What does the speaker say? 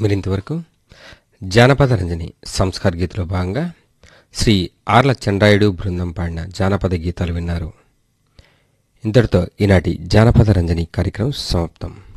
మీరింతవరకు జానపద రంజని సంస్కార గీతలో భాగంగా శ్రీ ఆర్ల చంద్రాయుడు బృందం పాడిన జానపద గీతాలు విన్నారు. ఇంతటితో ఈనాటి జానపద రంజని కార్యక్రమం సమాప్తం.